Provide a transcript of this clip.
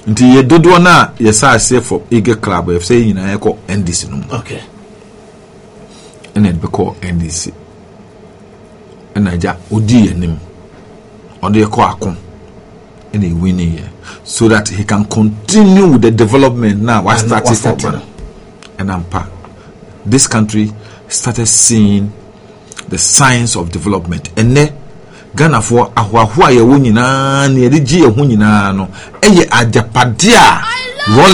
nti ye dodo na ye sa say for Eagle Club if say you na call NDC no. Okay. And it be call NDC. And Naija odi enim. On the call akon. And he winning here so that he can continue with the development now. I started for and ampa. This country started seeing the signs of development. And then Ghana for ahwa ye wo nyina na ye gi ehun nyina no eye ajapadia